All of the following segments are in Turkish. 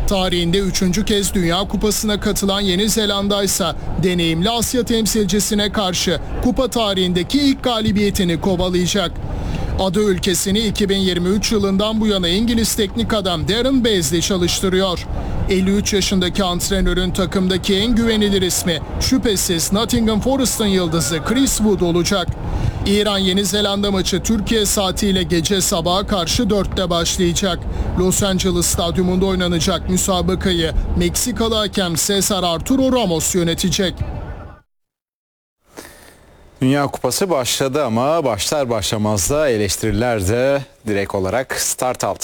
Tarihinde 3. kez Dünya Kupası'na katılan Yeni Zelanda ise deneyimli Asya temsilcisine karşı kupa tarihindeki ilk galibiyetini kovalayacak. Adı ülkesini 2023 yılından bu yana İngiliz teknik adam Darren Beasley çalıştırıyor. 53 yaşındaki antrenörün takımdaki en güvenilir ismi şüphesiz Nottingham Forest'ın yıldızı Chris Wood olacak. İran-Yeni Zelanda maçı Türkiye saatiyle gece sabaha karşı 4'te başlayacak. Los Angeles Stadyumunda oynanacak müsabakayı Meksikalı hakem Cesar Arturo Ramos yönetecek. Dünya Kupası başladı ama başlar başlamaz da eleştiriler de direkt olarak start aldı.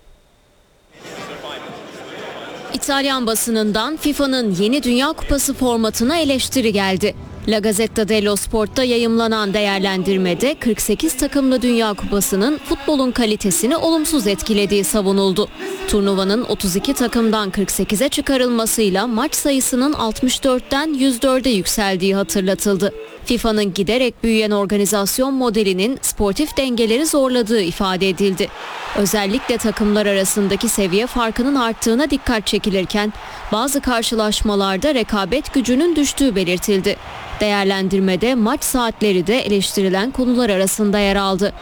İtalyan basınından FIFA'nın yeni Dünya Kupası formatına eleştiri geldi. La Gazzetta dello Sport'ta yayımlanan değerlendirmede 48 takımlı Dünya Kupası'nın futbolun kalitesini olumsuz etkilediği savunuldu. Turnuvanın 32 takımdan 48'e çıkarılmasıyla maç sayısının 64'ten 104'e yükseldiği hatırlatıldı. FIFA'nın giderek büyüyen organizasyon modelinin sportif dengeleri zorladığı ifade edildi. Özellikle takımlar arasındaki seviye farkının arttığına dikkat çekilirken bazı karşılaşmalarda rekabet gücünün düştüğü belirtildi. Değerlendirmede maç saatleri de eleştirilen konular arasında yer aldı.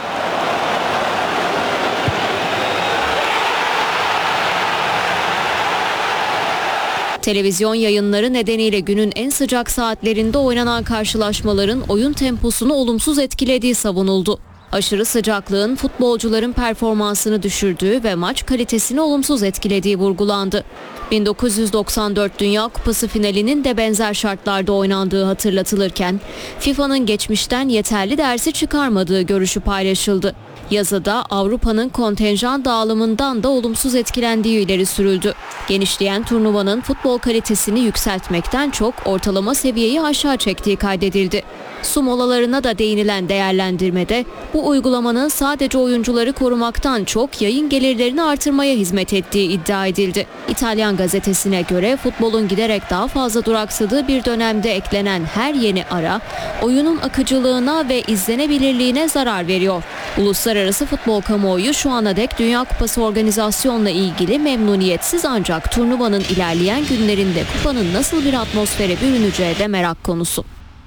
Televizyon yayınları nedeniyle günün en sıcak saatlerinde oynanan karşılaşmaların oyun temposunu olumsuz etkilediği savunuldu. Aşırı sıcaklığın futbolcuların performansını düşürdüğü ve maç kalitesini olumsuz etkilediği vurgulandı. 1994 Dünya Kupası finalinin de benzer şartlarda oynandığı hatırlatılırken FIFA'nın geçmişten yeterli dersi çıkarmadığı görüşü paylaşıldı. Yazıda Avrupa'nın kontenjan dağılımından da olumsuz etkilendiği ileri sürüldü. Genişleyen turnuvanın futbol kalitesini yükseltmekten çok ortalama seviyeyi aşağı çektiği kaydedildi. Su molalarına da değinilen değerlendirmede bu uygulamanın sadece oyuncuları korumaktan çok yayın gelirlerini artırmaya hizmet ettiği iddia edildi. İtalyan gazetesine göre futbolun giderek daha fazla duraksadığı bir dönemde eklenen her yeni ara oyunun akıcılığına ve izlenebilirliğine zarar veriyor. Uluslararası futbol kamuoyu şu ana dek Dünya Kupası organizasyonla ilgili memnuniyetsiz, ancak turnuvanın ilerleyen günlerinde kupanın nasıl bir atmosfere bürüneceği de merak konusu.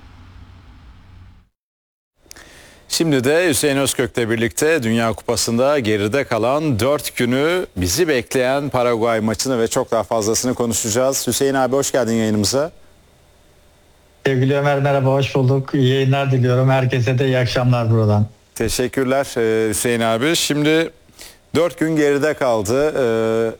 Şimdi de Hüseyin Özkök'le birlikte Dünya Kupası'nda geride kalan 4 günü bizi bekleyen Paraguay maçını ve çok daha fazlasını konuşacağız. Hüseyin abi hoş geldin yayınımıza. Sevgili Ömer merhaba, hoş bulduk. İyi yayınlar diliyorum. Herkese de iyi akşamlar buradan. Teşekkürler Hüseyin abi. Şimdi 4 gün geride kaldı.